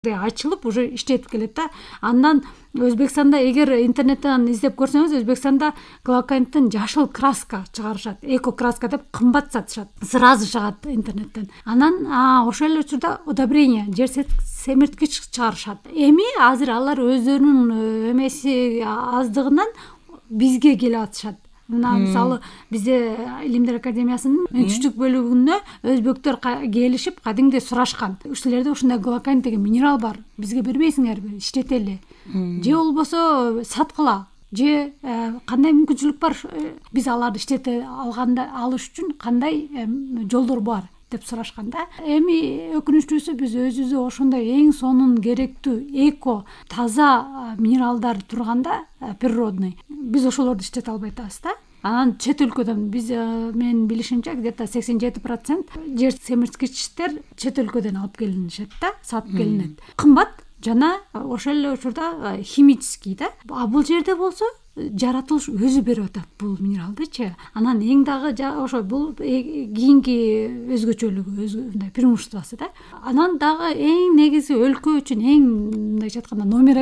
ачылып уже иштетип келет да. Андан Өзбекстанда эгер интернеттен издеп көрсөңүз, Өзбекстанда главканиттен жашыл краска чыгарышат. Эко краска деп кымбат сатышат. Сразу чыгат интернеттен. Анан ошол эле учурда удобрение, жер семирткич чыгарышат. Эми азыр алар өздөрүнүн эмеси аздыгынан бизге келип атышат. Мына мисалы бизде Илимдер академиясынын үнчүчтүк бөлүгүнө өзбектөр келишип кадимде сурашкан. Ушулерде ушундай глоканит деген минерал бар. Бизге бербейсиңерби? Иштетели. Же болбосо саткыла. Же кандай мүмкүнчүлүк бар? Биз аларды иштете алыш үчүн кандай жолдор бар деп сурашканда. Эми өкүнүчтүүсү биз өзүбүздө ошондой эң сонун керектүү эко таза минералдар турганда природный биз ошолорду иштете албай атабыз да. Анан чет өлкөдөн биз менин билишимче где-то 87% жер семирткичтер чет өлкөдөн алып келинишет да, сатып келинет. Кымбат жана ошол эле учурда химический да. А бул жерде болсо жаратылыш өзү берип атат бул минералдычы. Анан эң дагы ошо бул кийинки өзгөчөлүгү, мындай преимуществосы да. Анан дагы эң негизи өлкө үчүн эң мындайча айтканда номер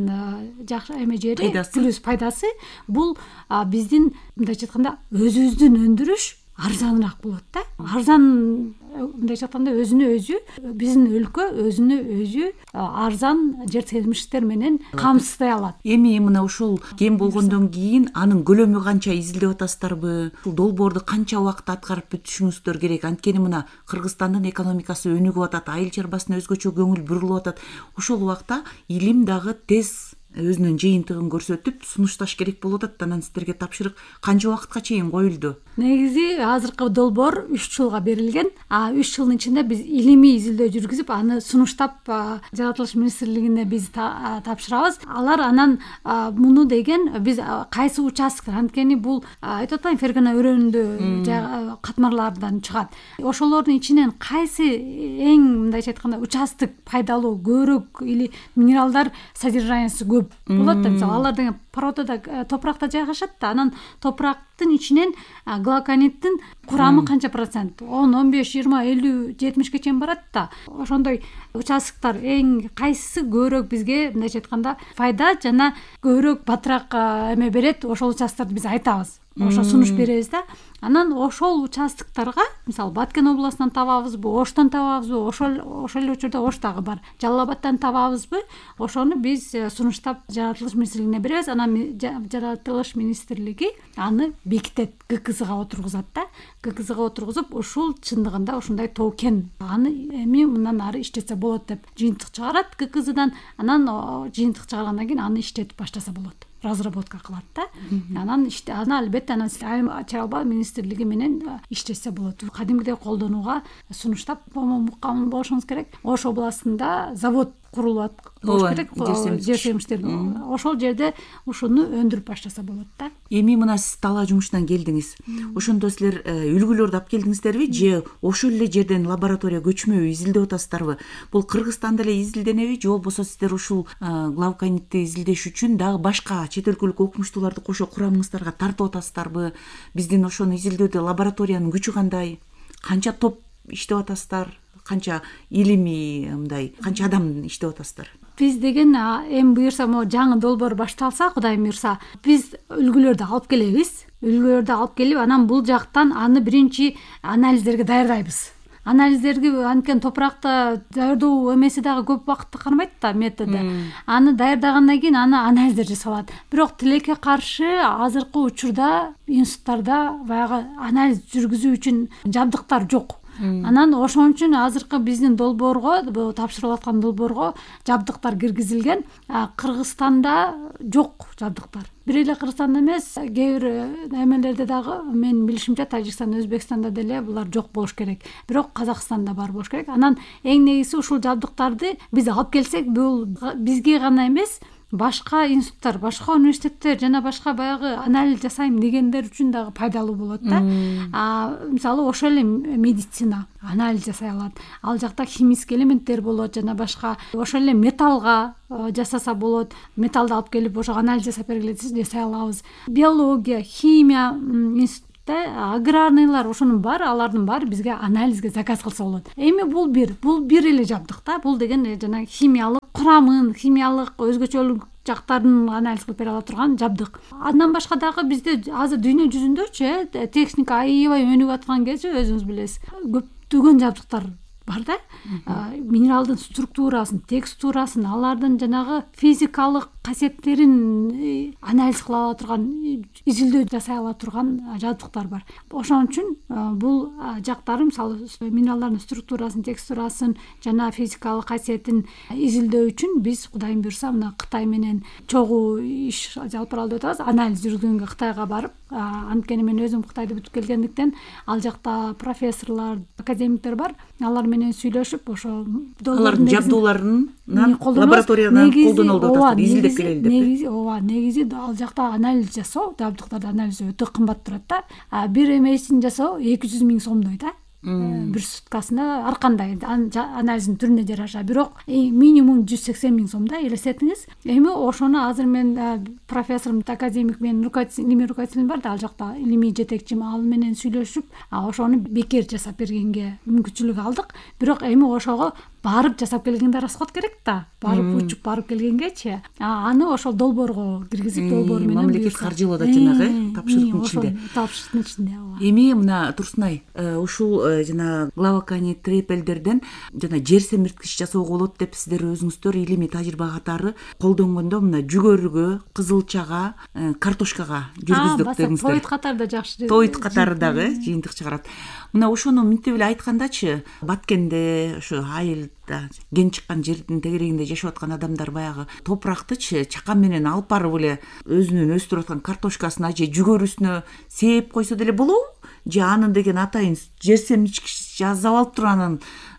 1 жакшы эме жери, плюс пайдасы бул биздин мындайча айтканда өзүбүздүн өндүрүш арзаныраак болот да. Арзан мындайча айтканда өзүнө өзү биздин өлкө өзүнө өзү арзан жер семирткичтер менен камсыздай алат. Эми мына ушул кем болгондон кийин анын көлөмү канча изилдеп атасыздарбы? Ушул долбоорду канча убакытта аткарып бүтүшүңүздөр керек? Анткени мына Кыргызстандын экономикасы өнүгүп атат, айыл чарбасына өзгөчө көңүл бурулуп атат. Ошол убакта илим дагы тез өзүнүн жыйынтыгын көрсөтүп сунушташ керек болуп атат. Анан сиздерге тапшырык канча убакытка чейин коюлду? Негизи азыркы долбоор 3 жылга берилген. 3 жылдын ичинде биз илимий изилдөө жүргүзүп, аны сунуштап жаратылыш министрлигине биз тапшырабыз. Алар анан муну деген биз кайсы участок, анткени бул айтып атпайм, Фергана өрөөнүндө катмарлардан чыгат. Ошолордун ичинен кайсы эң мындайча айтканда участок пайдалуу, көбүрөөк или минералдар содержаниясы көп болот да. Мисалы алар деген породада, топуракта жайгашат да. Анан топурактын ичинен глоканиттин курамы канча процент? 10, 15, 20, 50, 70ке чейин барат да. Ошондой участоктор эң кайсысы көбүрөөк бизге мындайча айтканда файда жана көбүрөөк батыраак эме берет, ошол участокторду биз айтабыз. Ошо сунуш беребиз да. Анан ошол участокторго, мисалы Баткен областынан табабызбы, Оштон табабызбы, ошол эле учурда Ош дагы бар. Жалал Абадтан табабызбы, ошону биз сунуштап жаратылыш министрлигине беребиз. Анан жаратылыш министрлиги аны бекитет, ГКЗга отургузат да. ГКЗга отургузуп, ушул чындыгында ушундай токен, аны эми мындан ары иштетсе болот деп жыйынтык чыгарат ГКЗдан. Анан жыйынтык чыгаргандан кийин аны иштетип баштаса болот. Разработка кылат да. Анан аны албетте айыл чарба министрлиги менен иштесе болот. Кадимгидей колдонууга сунуштап муккан болушуңуз керек. Ош областында завод курулат болуш керек, жер семирткичтердин. Ошол жерде ушуну өндүрүп баштаса болот да. Эми мына сиз талаа жумуштан келдиңиз. Ошондо силер үлгүлөрдү алып келдиңиздерби же ошол эле жерден лаборатория көчмө изилдеп атасыздарбы? Бул Кыргызстанда эле изилденеби же болбосо сиздер ушул главканитти изилдеш үчүн дагы башка чет өлкөлүк окумуштууларды кошо курамыңыздарга тартып атасыздарбы? Биздин ошону изилдөөдө лабораториянын күчү кандай? Канча топ иштеп атасыздар? Канча илимий мындай канча адам иштеп атасыздар? Биз деген эми буюрса могу жаңы долбоор башталса, Кудайым буюрса, биз үлгүлөрдү алып келебиз. Үлгүлөрдү алып келип, анан бул жактан аны биринчи анализдерге даярдайбыз. Анализдерге анткени топуракта даярдоо эмеси дагы көп убакытты кармайт да, методу. Аны даярдагандан кийин аны анализдер жасалат. Бирок тилекке каршы азыркы учурда институттарда баягы анализ жүргүзүү үчүн жабдыктар жок. Анан ошон үчүн азыркы биздин долбоорго, тапшырылып аткан долбоорго жабдыктар киргизилген. Кыргызстанда жок жабдыктар. Бир эле Кыргызстанда эмес, кээ бир эмелерде дагы мен билишимче Тажикстан, Өзбекстанда деле булар жок болуш керек. Бирок Казакстанда бар болуш керек. Анан эң негизи ушул жабдыктарды биз алып келсек, бул бизге гана эмес, башка институттар, башка университеттер жана башка баягы анализ жасайм дегендер үчүн дагы пайдалуу болот да. Мисалы ошол эле медицина анализ жасай алат. Ал жакта химический элементтер болот жана башка. Ошол эле металлга жасаса болот. Металлды алып келип ошо анализ жасап бергиле десек жасай алабыз. Биология, химия да, аграрныйлар ошонун баары, алардын баары бизге анализге заказ кылса болот. Эми бул бир эле жабдык да. Бул деген жана химиялык курамын, химиялык өзгөчөлүк жактарын анализ кылып бере ала турган жабдык. Андан башка дагы бизде азыр дүйнө жүзүндөчү техника аябай өнүгүп аткан кезде өзүңүз билесиз, көптөгөн жабдыктар бар да. Минералдын структурасын, текстурасын, алардын жанагы физикалык касиеттерин анализ кыла ала турган, изилдөө жасай ала турган жабдыктар бар. Ошон үчүн бул жактары, мисалы минералдардын структурасын, текстурасын жана физикалык касиетин изилдөө үчүн биз Кудайым буйрса мына Кытай менен чогуу иш алып баралы деп атабыз. Анализ жүргөнгө Кытайга барып, анткени мен өзүм Кытайды бүтүп келгендиктен ал жакта профессорлор, академиктер бар. Алар менен сүйлөшүп, ошо алардын жабдууларынан лабораториядан колдоно алып атасыздар, изилдеп келели деп. Негизи ал жакта анализ жасоо, жабдыктарды анализ өтө кымбат турат да. Бир эмесин жасоо 200 000 сомдой да. Бир суткасына ар кандай анализдин түрүнө жараша, бирок минимум 180 000 сом да, элестетиңиз. Эми ошону азыр мен профессорум, академик менин илимий руководителим бар да, ал жакта илимий жетекчим, ал менен сүйлөшүп, ошону бекер жасап бергенге мүмкүнчүлүк алдык. Бирок эми ошого барып жасап келгенде расход керек да. Барып учуп барып келгенгечи, аны ошол долбоорго киргизип, долбоор менен мамлекет каржылап атат жанагы тапшырыктын ичинде. Тапшырыктын ичинде. Эми мына Турсунай, ушул жана главоконит трепелдерден жана жер семирткич жасоого болот деп сиздер өзүңүздөр илимий тажрыйба катары колдонгондо мына жүгөрүгө, кызылчага, картошкага жүргүздүк дегиңиздер. Тоит катары да жакшы. Тоит катары дагы жыйынтык чыгарат. Мына ошону мынтип эле айткандачы, Баткенде ушу айылда кен чыккан жердин тегерегинде жашап аткан адамдар баягы топурактычы чакан менен алып барып эле өзүнүн өстүрүп аткан картошкасына же жүгөрүсүнө сээп койсо деле болобу? Же аны деген атайын жер семирткич жасап алып туруп анан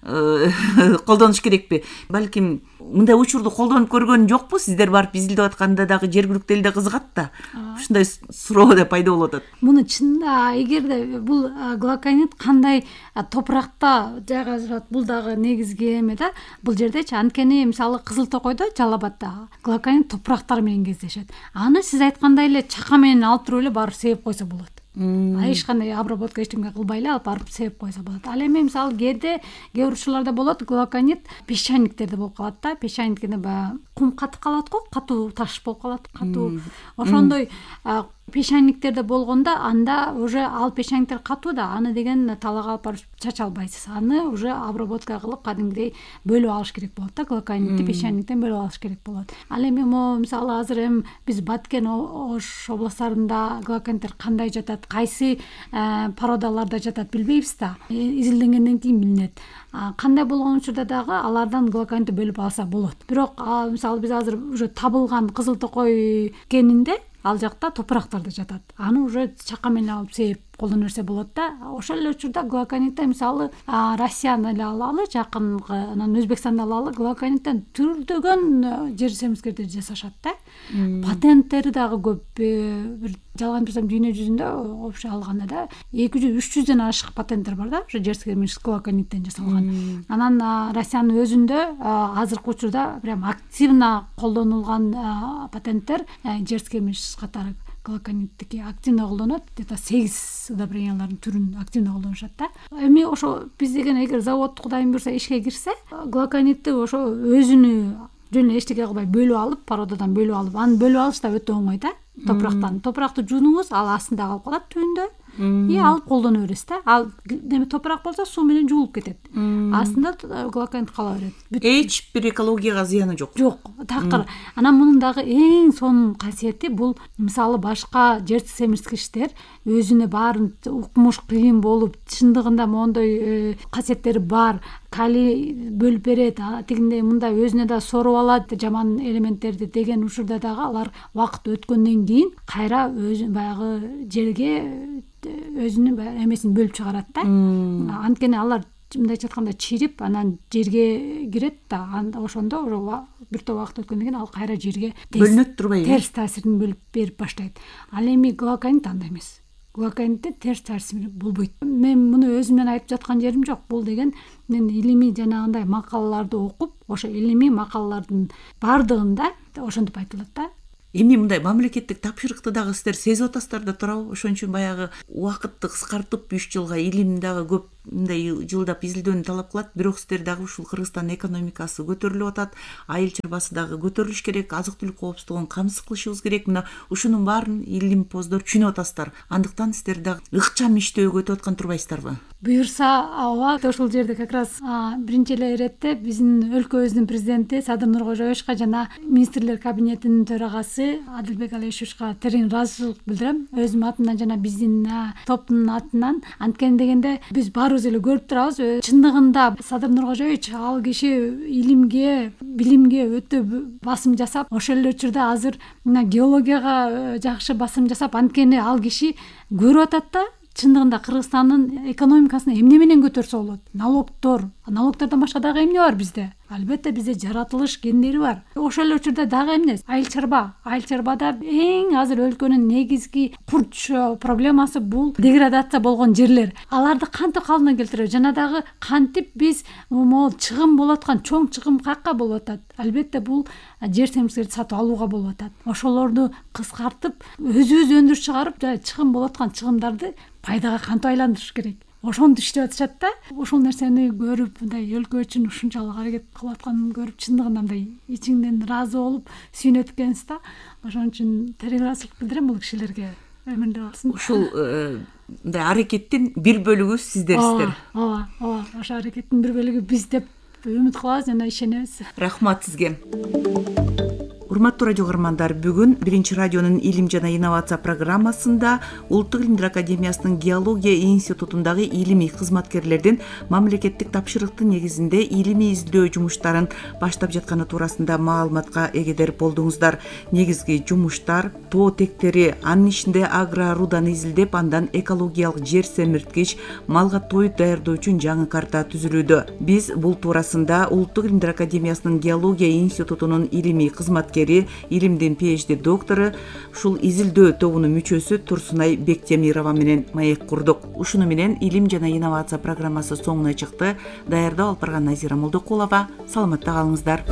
колдонуш керекпи? Балким мындай учурду колдонуп көргөн жокпу? Сиздер барып изилдеп атканда дагы жергиликтүү элде кызыгат да. Ушундай суроо да пайда болуп атат. Муну чынында эгерде бул глоконит кандай топуракта жайгашат, бул дагы негизги эме да. Бул жердечи анткени мисалы Кызыл Токойдо, Жалал Абадда глоконит топурактар менен кездешет. Аны сиз айткандай эле чака менен алып туруп эле барып сээп койсо болот. Эч кандай обработка эчтеме кылбай эле алып барып сээп койсо болот. Ал эми мисалы кээ бир учурларда болот глоконит песчаниктерде болуп калат да. Песчаниктерде баягы кум катып калат го, катуу таш болуп калат, катуу. Ошондой песчаниктерде болгондо анда уже ал песчаниктер катуу да, аны деген талаага алып барып чача албайсыз. Аны уже обработка кылып кадимгидей бөлүп алыш керек болот да, глоконитти песчаниктен бөлүп алыш керек болот. Ал эми мисалы азыр эми биз Баткен, Ош областарында глокониттер кандай жатат, кайсы породаларда жатат билбейбиз да. Изилденгенден кийин билинет. Кандай болгон учурда дагы алардан глоконитти бөлүп алса болот. Бирок мисалы биз азыр уже табылган Кызыл Токой кенинде ал жакта топурактарда жатат. Аны уже чака менен алып сээп колдоно берсе болот да. Ошол эле учурда глоконитти мисалы Россияны эле алалы, жакынкы, анан Өзбекстанды алалы, глокониттен түрдөгөн жер семирткичтерди жасашат да. Патенттери дагы көп. Бир жалган айтпасам дүйнө жүзүндө общий алганда да 200-300ден ашык патенттер бар да, ошо жер семирткич глокониттен жасалган. Анан Россиянын өзүндө азыркы учурда прям активно колдонулган патенттер жер семирткич катары глокониттики активно колдонот. Где-то 8 удобрениялардын түрүн активно колдонушат да. Эми ошо биз деген эгер завод Кудайым буйрса ишке кирсе, глоконитти ошо өзүнү жөн эле эчтеке кылбай бөлүп алып, породадан бөлүп алып, аны бөлүп алыш да өтө оңой да. Топурактан. Топуракты жуунуңуз, ал астында калып калат түбүндө. Алып колдоно бересиз да. Ал неме топурак болсо суу менен жуулуп кетет. Астында глоконит кала берет. Эч бир экологияга зыяны жок. Жок, такыр. Анан мунун дагы эң сонун касиети бул мисалы башка жер семирткичтер өзүнө баарын укмуш кыйын болуп, чындыгында мондой касиеттери бар, калий бөлүп берет, тигиндей мындай өзүнө да соруп алат жаман элементтерди деген учурда дагы алар убакыт өткөндөн кийин кайра өзү баягы жерге өзүнүн эмесин бөлүп чыгарат да. Анткени алар мындайча айтканда чирип, анан жерге кирет да. Ошондо бир топ убакыт өткөндөн кийин ал кайра жерге бөлүнөт турбайбы? Терс таасирин берип баштайт. Ал эми глоконит андай эмес. Глоконитте терс таасир болбойт. Мен муну өзүмдөн айтып жаткан жерим жок. Бул деген мен илимий жанагындай макалаларды окуп, ошо илимий макалалардын бардыгында ошентип айтылат да. Эми мындай мамлекеттик тапшырыкты дагы сиздер сезип атасыздар да туурабы? Ошон үчүн баягы убакытты кыскартып 3 жылга илим дагы көп мындай жылдап изилдөөнү талап кылат. Бирок сиздер дагы ушул Кыргызстандын экономикасы көтөрүлүп атат, айыл чарбасы дагы көтөрүлүш керек, азык түлүк коопсуздугун камсыз кылышыбыз керек. Мына ушунун баарын илимпоздор түшүнүп атасыздар. Андыктан сиздер дагы ыкчам иштөөгө өтүп аткан турбайсыздарбы? Буюрса ооба, ошол жерде как раз биринчи эле иретте биздин өлкөбүздүн президенти Садыр Нуркожоевичка жана министрлер кабинетинин төрагасы Адилбек Алишевичка терең ыраазычылык билдирем, өзүмдүн атымдан жана биздин топтун атынан. Анткени дегенде биз баарыбыз эле көрүп турабыз, чындыгында Садыр Нуркожоевич ал киши илимге, билимге өтө басым жасап, ошол эле учурда азыр мына геологияга жакшы басым жасап, анткени ал киши көрүп атат да чындыгында Кыргызстандын экономикасын эмне менен көтөрсө болот. Налогтордон башка дагы эмне бар бизде? Албетте бизде жаратылыш гендери бар. Ошол эле учурда дагы эмне? Айыл чарбада эң азыр өлкөнүн негизги курч проблемасы бул деградация болгон жерлер. Аларды кантип калыбына келтиребиз? Жана дагы кантип биз могул чыгым болуп аткан чоң чыгым какка болуп атат? Албетте бул жер темирлерди сатып алууга болуп атат. Ошолорду кыскартып, өзүбүз өндүрүп чыгарып, чыгым болуп аткан чыгымдарды пайдага кантип айландырыш керек? Ошону иштеп атышат да. Ошол нерсени көрүп, мындай өлкө үчүн ушунчалык аракет кылып атканын көрүп, чындыгында мындай ичиңден ыраазы болуп сүйүнөт экенсиз да. Ошон үчүн терең ыраазычылык билдирем бул кишилерге. Өмүндө калсын. Ушул мындай аракеттин бир бөлүгү сиздерсиздер. Ооба, ошо аракеттин бир бөлүгү биз деп үмүт кылабыз жана ишенебиз. Рахмат сизге. Урматтуу радио көрөрмандар, бүгүн Биринчи радионун илим жана инновация программасында Улуттук илимдер академиясынын геология институтундагы илимий кызматкерлердин мамлекеттик тапшырыктын негизинде илимий изилдөө жумуштарын баштап жатканы туурасында маалыматка эгедер болдуңуздар. Негизги жумуштар тоо тектери, анын ичинде агроруданы изилдеп, андан экологиялык жер семирткич, малга тоют даярдоо үчүн жаңы карта түзүлүүдө. Биз бул туурасында Улуттук илимдер академиясынын геология институтунун илимий кызматкери, илимдин PhD доктору, ушул изилдөө тобунун мүчөсү Турсунай Бектемирова менен маек курдук. Ушуну менен илим жана инновация программасы соңуна чыкты. Даярдоо алып барган Назира Молдокулова. Саламатта калыңыздар.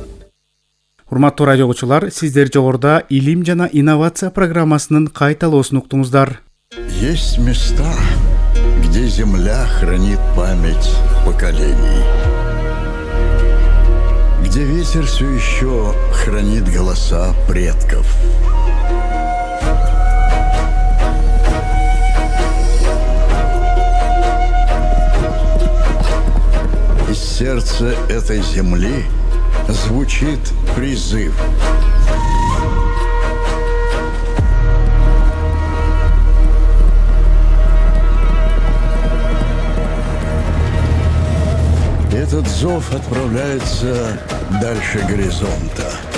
Урматтуу радио угуучулар, сиздер жогоруда илим жана инновация программасынын кайталоосун уктуңуздар. Есть места, где земля хранит память поколений, где ветер все еще хранит голоса предков. Из сердца этой земли звучит призыв. Этот зов отправляется дальше горизонта.